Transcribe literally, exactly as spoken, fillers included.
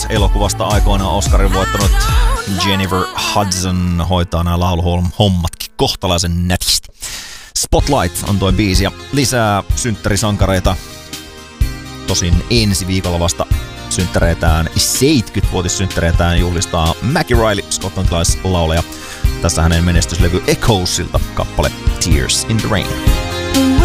elokuvasta aikoinaan Oscarin voittanut Jennifer Hudson hoitaa nämä lauluhommatkin kohtalaisen nätisti. Spotlight on toi biisi ja lisää synttärisankareita. Tosin ensi viikolla vasta synttäreitään, seitsemänkymmenvuotissynttäreitään juhlistaa Mackie Riley, skotlantilaislaulaja. Tässä hänen menestyslevy Echoesilta kappale Tears in the Rain.